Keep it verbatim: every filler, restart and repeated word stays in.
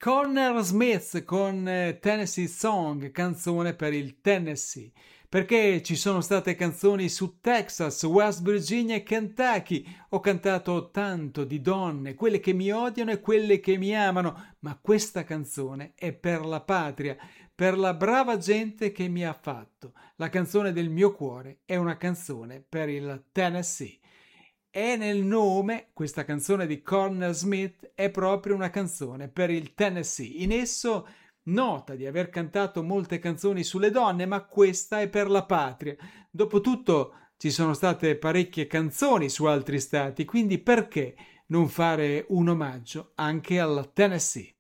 Cornell Smith con eh, Tennessee Song, canzone per il Tennessee, perché ci sono state canzoni su Texas, West Virginia e Kentucky. Ho cantato tanto di donne, quelle che mi odiano e quelle che mi amano, ma questa canzone è per la patria, per la brava gente che mi ha fatto. La canzone del mio cuore è una canzone per il Tennessee. E nel nome, questa canzone di Cornell Smith è proprio una canzone per il Tennessee. In esso nota di aver cantato molte canzoni sulle donne, ma questa è per la patria. Dopotutto ci sono state parecchie canzoni su altri stati, quindi perché non fare un omaggio anche al Tennessee?